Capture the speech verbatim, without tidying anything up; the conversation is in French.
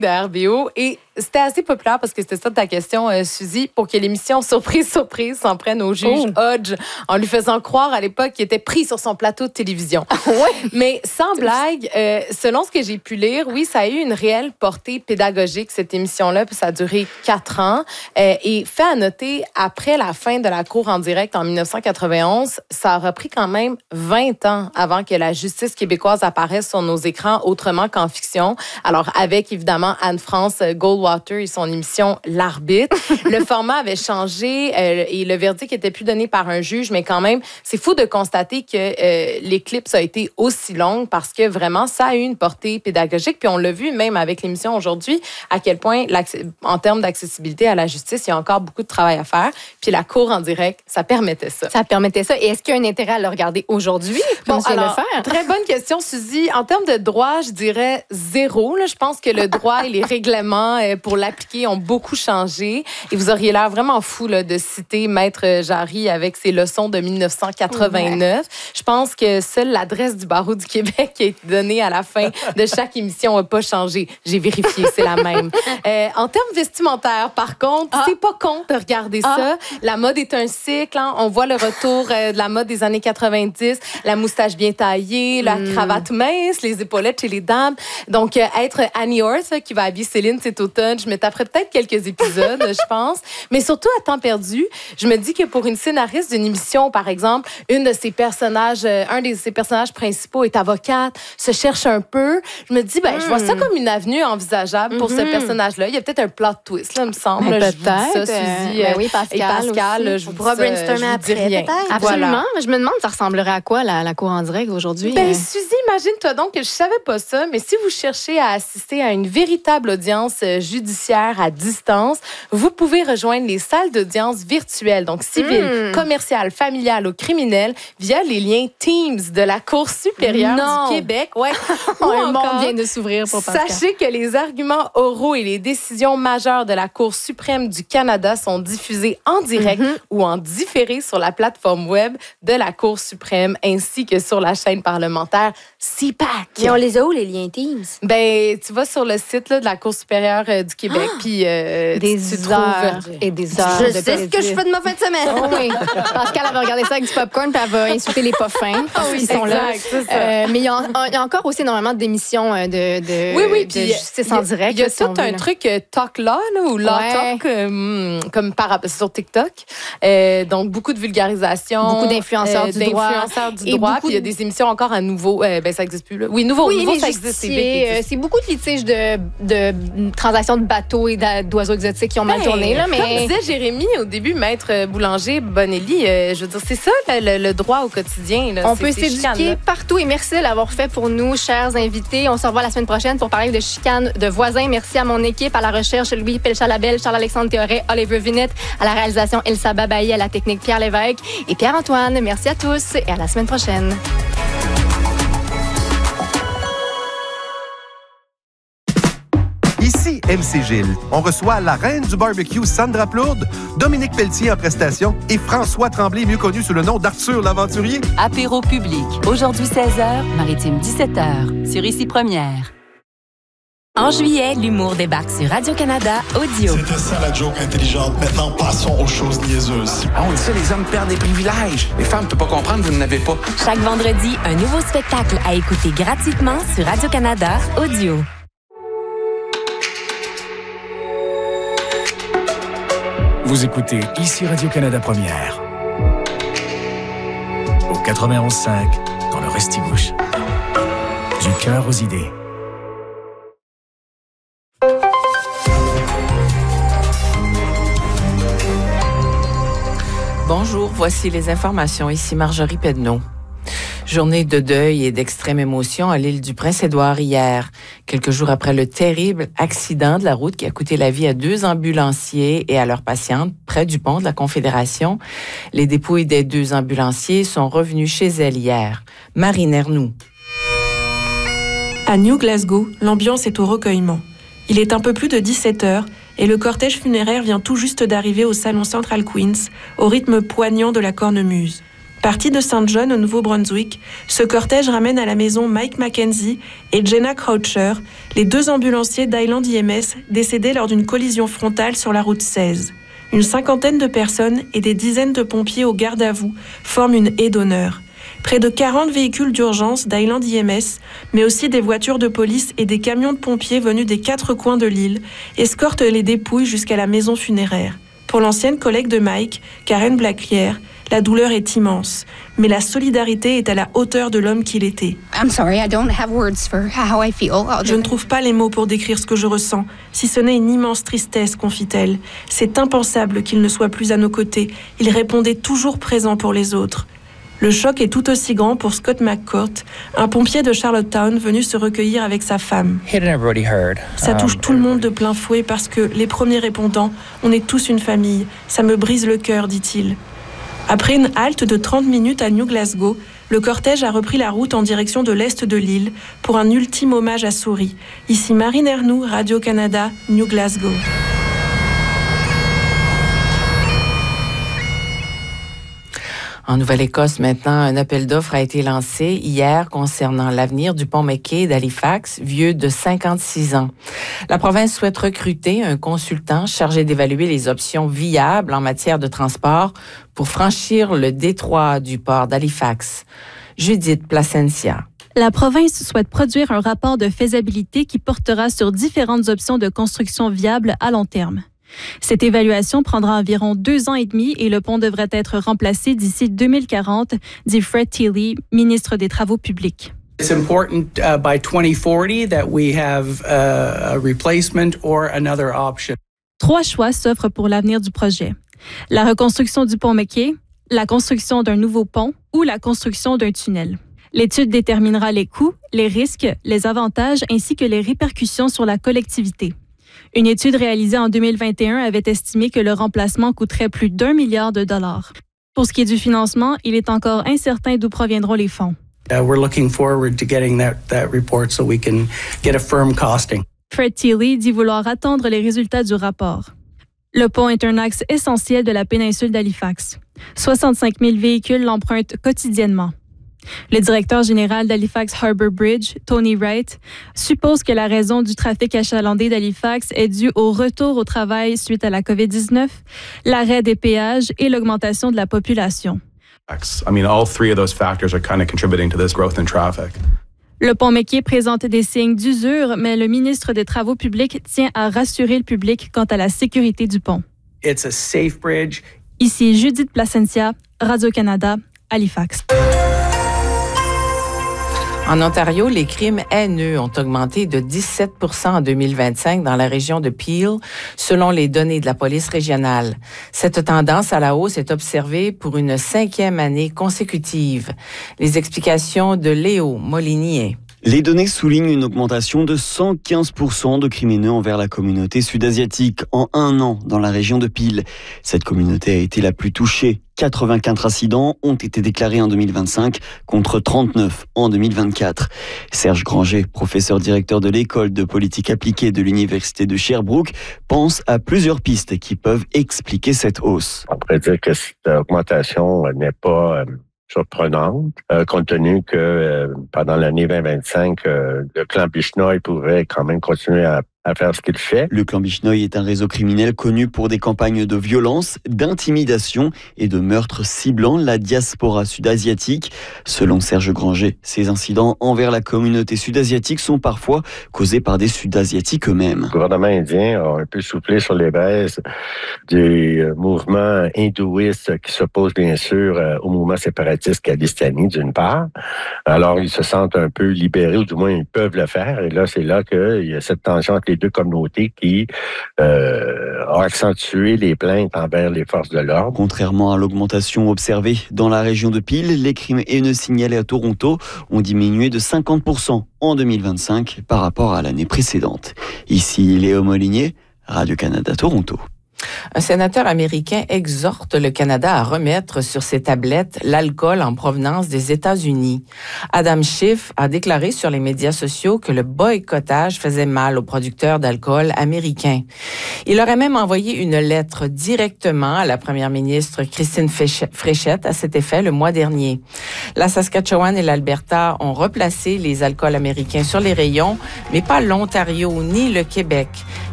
de R B O. Et c'était assez populaire parce que c'était ça ta question, euh, Suzy, pour que l'émission Surprise, Surprise s'en prenne au juge oh. Hodge en lui faisant croire à l'époque qu'il était pris sur son plateau de télévision. ouais. Mais sans blague, euh, selon ce que j'ai pu lire, oui, ça a eu une réelle portée pédagogique, cette émission-là, puis ça a duré quatre ans. Euh, et fait à noter, après la fin de la cour en direct en dix-neuf cent quatre-vingt-onze, ça a repris quand même vingt ans avant que la justice québécoise apparaisse sur nos écrans autrement qu'en fiction. Alors, avec évidemment Anne-France Goldwater et son émission L'Arbitre. Le format avait changé euh, et le verdict était plus donné par un juge, mais quand même, c'est fou de constater que euh, l'éclipse a été aussi longue parce que vraiment, ça a eu une portée pédagogique. Puis on l'a vu même avec l'émission aujourd'hui, à quel point, en termes d'accessibilité à la justice, il y a encore beaucoup de travail à faire. Puis la cour en direct, ça permettait ça. Ça permettait ça. Et est-ce qu'il y a un intérêt à le regarder aujourd'hui? Bon, alors, le faire? Très bonne question, Suzy. En termes de droit, je dirais zéro. Là. Je pense que le droit et les règlements euh, pour l'appliquer ont beaucoup changé. Et vous auriez l'air vraiment fou là, de citer Maître Jarry avec ses leçons de dix-neuf cent quatre-vingt-neuf. Ouais. Je pense que seule l'adresse du barreau du Québec qui est donnée à la fin de chaque émission n'a pas changé. J'ai vérifié, c'est la même. Euh, en termes vestimentaires, par contre, ah. c'est pas con de regarder ah. ça. La mode est un cycle. Hein. On voit le retour euh, de la mode des années quatre-vingt-dix. La moustache bien taillée, la mm. cravate mince, les épaulettes chez les dames. Donc, euh, être Annie Orth, qui va habiller Céline cet automne, je me taperais peut-être quelques épisodes, je pense. Mais surtout, à temps perdu, je me dis que pour une scénariste d'une émission, par exemple, une de ses personnages, euh, un de ses personnages principaux est avocate, se cherche un peu. Je me dis, ben, mm. je vois ça comme une avenue envisageable pour mm-hmm. ce personnage-là. Il y a peut-être un plot twist, là, me semble. Ben, là, peut-être. Je vous dis ça, Suzy. Ben oui, Pascal. Et Pascal, aussi. je vous On pourra brainstormer après, rien. peut-être. Absolument. Voilà. Je me demande, ça ressemblerait à quoi, la, la cour en direct aujourd'hui? Ben, Suzy, imagine-toi donc que je savais pas ça, mais si vous cherchez à assister à une véritable audience judiciaire à distance, vous pouvez rejoindre les salles d'audience virtuelles, donc civiles, mmh. commerciales, familiales ou criminelles, via les liens Teams de la Cour supérieure non. du Québec. Ouais. Ou un monde vient de s'ouvrir pour Pascal. Sachez que les arguments oraux et les décisions majeures de la Cour suprême du Canada sont diffusés en direct mmh. ou en différé sur la plateforme web de la Cour suprême ainsi que sur la chaîne parlementaire C PAC. Mais on les a où, les liens Teams? Ben, tu vas sur le site là, de la Cour supérieure euh, du Québec, ah! puis euh, des tu, tu heures trouves... et des heures je de sais ce que je fais de ma fin de semaine. Oh oui. Pascal avait regardé ça avec du popcorn, puis elle va insulter les pas fins parce oh oui, qu'ils sont là. Euh, mais il y, a, il y a encore aussi énormément d'émissions de, de, oui, oui, de puis justice en direct. Il y a là, si tout un veut, truc euh, Talk Law là, ou Law ouais. Talk euh, comme par, sur TikTok. Euh, donc, beaucoup de vulgarisation. Beaucoup d'influenceurs euh, du droit. D'influenceurs du droit. Puis il y a des émissions encore à nouveau. Euh, ben, ça n'existe plus. Là. Oui, nouveau, oui, nouveau ça existe. Euh, c'est beaucoup de litiges de, de transactions de bateaux et d'oiseaux exotiques qui ont ben, mal tourné. Là, mais... Comme disait Jérémy au début, Maître Boulanger Bonelli, euh, je veux dire, c'est ça le, le droit au quotidien. Là. On c'est, peut c'est s'éduquer chicane, partout et merci de l'avoir fait pour nous, chers invités. On se revoit la semaine prochaine pour parler de chicane de voisins. Merci à mon équipe, à la recherche, Louis Pelchalabel, Charles-Alexandre Théoret, Oliver Vinette, à la réalisation Elsa Babaï, à la technique Pierre Lévesque et Pierre-Antoine. Merci à tous et à la semaine prochaine. Ici M C Gilles. On reçoit la reine du barbecue, Sandra Plourde, Dominique Pelletier en prestation et François Tremblay, mieux connu sous le nom d'Arthur l'Aventurier. Apéro public. Aujourd'hui seize heures, Maritime dix-sept heures. Sur Ici Première. En juillet, l'humour débarque sur Radio-Canada Audio. C'était ça la joke intelligente. Maintenant, passons aux choses niaiseuses. Ah, on dit ça, les hommes perdent des privilèges. Les femmes ne peuvent pas comprendre, vous n'en avez pas. Chaque vendredi, un nouveau spectacle à écouter gratuitement sur Radio-Canada Audio. Vous écoutez Ici Radio-Canada Première. Au quatre-vingt-onze cinq, dans le Restigouche. Du cœur aux idées. Bonjour, voici les informations. Ici Marjorie Pedneau. Journée de deuil et d'extrême émotion à l'île du Prince-Édouard hier, quelques jours après le terrible accident de la route qui a coûté la vie à deux ambulanciers et à leurs patientes près du pont de la Confédération. Les dépouilles des deux ambulanciers sont revenues chez elles hier. Marine Ernoux. À New Glasgow, l'ambiance est au recueillement. Il est un peu plus de dix-sept heures et le cortège funéraire vient tout juste d'arriver au salon Central Queens, au rythme poignant de la cornemuse. Parti de Saint John au Nouveau-Brunswick, ce cortège ramène à la maison Mike Mackenzie et Jenna Croucher, les deux ambulanciers d'Highland I M S décédés lors d'une collision frontale sur la route seize. Une cinquantaine de personnes et des dizaines de pompiers au garde à vous forment une haie d'honneur. Près de quarante véhicules d'urgence d'Highland I M S, mais aussi des voitures de police et des camions de pompiers venus des quatre coins de l'île, escortent les dépouilles jusqu'à la maison funéraire. Pour l'ancienne collègue de Mike, Karen Blacklier, la douleur est immense, mais la solidarité est à la hauteur de l'homme qu'il était. I'm sorry, I don't have words for how I feel. Je ne trouve pas les mots pour décrire ce que je ressens, si ce n'est une immense tristesse, confie-t-elle. C'est impensable qu'il ne soit plus à nos côtés. Il répondait toujours présent pour les autres. Le choc est tout aussi grand pour Scott McCourt, un pompier de Charlottetown venu se recueillir avec sa femme. Ça touche tout le monde de plein fouet parce que, les premiers répondants, on est tous une famille. Ça me brise le cœur, dit-il. Après une halte de trente minutes à New Glasgow, le cortège a repris la route en direction de l'est de l'île pour un ultime hommage à Souris. Ici Marine Ernoux, Radio-Canada, New Glasgow. En Nouvelle-Écosse, maintenant, un appel d'offres a été lancé hier concernant l'avenir du pont McKay d'Halifax, vieux de cinquante-six ans. La province souhaite recruter un consultant chargé d'évaluer les options viables en matière de transport pour franchir le détroit du port d'Halifax. Judith Placencia. La province souhaite produire un rapport de faisabilité qui portera sur différentes options de construction viables à long terme. Cette évaluation prendra environ deux ans et demi et le pont devrait être remplacé d'ici deux mille quarante, dit Fred Teeley, ministre des Travaux publics. It's important uh, by twenty forty that we have uh, a replacement or another option. Trois choix s'offrent pour l'avenir du projet. La reconstruction du pont McKay, la construction d'un nouveau pont ou la construction d'un tunnel. L'étude déterminera les coûts, les risques, les avantages ainsi que les répercussions sur la collectivité. Une étude réalisée en deux mille vingt et un avait estimé que le remplacement coûterait plus d'un milliard de dollars. Pour ce qui est du financement, il est encore incertain d'où proviendront les fonds. Uh, we're looking forward to getting that, that report so we can get a firm costing. Fred Teeley dit vouloir attendre les résultats du rapport. Le pont est un axe essentiel de la péninsule d'Halifax. soixante-cinq mille véhicules l'empruntent quotidiennement. Le directeur général d'Halifax Harbour Bridge, Tony Wright, suppose que la raison du trafic achalandé d'Halifax est due au retour au travail suite à la covid dix-neuf, l'arrêt des péages et l'augmentation de la population. I mean, all three of those factors are kind of contributing to this growth in traffic. Le pont McKay présente des signes d'usure, mais le ministre des Travaux publics tient à rassurer le public quant à la sécurité du pont. It's a safe bridge. Ici Judith Placencia, Radio-Canada, Halifax. En Ontario, les crimes haineux ont augmenté de dix-sept pour cent en deux mille vingt-cinq dans la région de Peel, selon les données de la police régionale. Cette tendance à la hausse est observée pour une cinquième année consécutive. Les explications de Léo Molinier. Les données soulignent une augmentation de cent quinze pour cent de crimes haineux envers la communauté sud-asiatique en un an dans la région de Peel. Cette communauté a été la plus touchée. quatre-vingt-quatre incidents ont été déclarés en deux mille vingt-cinq contre trente-neuf en deux mille vingt-quatre. Serge Granger, professeur directeur de l'école de politique appliquée de l'université de Sherbrooke, pense à plusieurs pistes qui peuvent expliquer cette hausse. On pourrait dire que cette augmentation n'est pas surprenante, euh, compte tenu que euh, pendant l'année vingt vingt-cinq, euh, le clan Bishnoi pouvait quand même continuer à, à faire ce qu'il fait. Le clan Bishnoi est un réseau criminel connu pour des campagnes de violence, d'intimidation et de meurtres ciblant la diaspora sud-asiatique. Selon Serge Granger, ces incidents envers la communauté sud-asiatique sont parfois causés par des sud-asiatiques eux-mêmes. Le gouvernement indien a un peu soufflé sur les braises du mouvement hindouiste qui s'oppose bien sûr au mouvement séparatiste Khalistani d'une part. Alors ils se sentent un peu libérés, ou du moins ils peuvent le faire. Et là, c'est là qu'il y a cette tension entre les deux communautés qui euh, a accentué les plaintes envers les forces de l'ordre. Contrairement à l'augmentation observée dans la région de Peel, les crimes haineux signalés à Toronto ont diminué de cinquante pour cent en deux mille vingt-cinq par rapport à l'année précédente. Ici Léo Molinier, Radio-Canada Toronto. Un sénateur américain exhorte le Canada à remettre sur ses tablettes l'alcool en provenance des États-Unis. Adam Schiff a déclaré sur les médias sociaux que le boycottage faisait mal aux producteurs d'alcool américains. Il aurait même envoyé une lettre directement à la première ministre Christine Fréchette à cet effet le mois dernier. La Saskatchewan et l'Alberta ont replacé les alcools américains sur les rayons, mais pas l'Ontario ni le Québec.